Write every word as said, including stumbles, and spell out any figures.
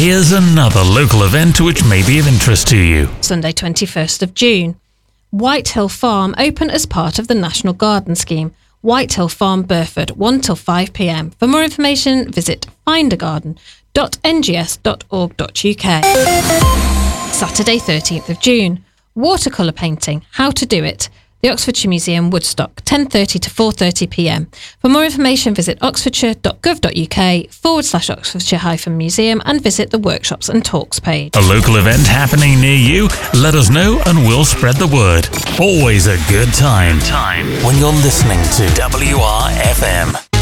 Here's another local event which may be of interest to you. Sunday twenty-first of June. Whitehill Farm open as part of the National Garden Scheme. Whitehill Farm, Burford, one till five p m. For more information, visit find a garden dot n g s dot org dot u k. Saturday thirteenth of June. Watercolour painting. How to do it. The Oxfordshire Museum, Woodstock, ten thirty to four thirty p m. For more information, visit oxfordshire dot gov dot u k forward slash Oxfordshire hyphen museum and visit the workshops and talks page. A local event happening near you? Let us know and we'll spread the word. Always a good time. Time when you're listening to W R F M.